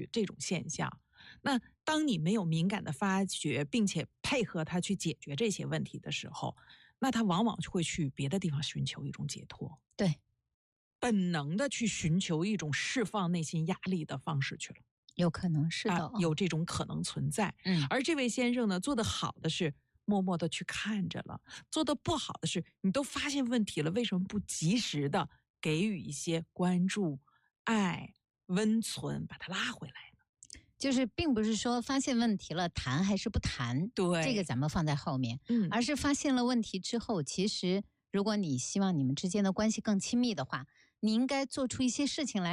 这种现象。那当你没有敏感的发觉，并且配合他去解决这些问题的时候，那他往往会去别的地方寻求一种解脱， 对， 本能的去寻求一种释放内心压力的方式去了。 有可能是的， 有这种可能存在。而这位先生呢，做得好的是默默的去看着了，做得不好的是你都发现问题了，为什么不及时的给予一些关注、爱、温存，把它拉回来呢？ 就是并不是说发现问题了谈还是不谈， 对， 这个咱们放在后面， 而是发现了问题之后，其实如果你希望你们之间的关系更亲密的话，你应该做出一些事情来